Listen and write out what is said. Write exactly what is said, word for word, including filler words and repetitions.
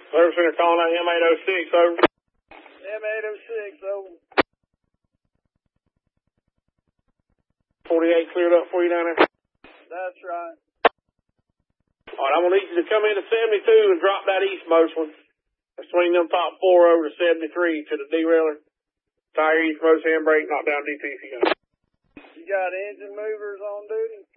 Service center calling out M eight oh six, over. M eight oh six, over. forty-eight cleared up for you down there? That's right. All right, I'm going to need you to come into seventy-two and drop that eastmost one. Swing them top four over to seventy-three to the derailer. Tire eastmost handbrake, knock down D P if you got it. You got engine movers on duty?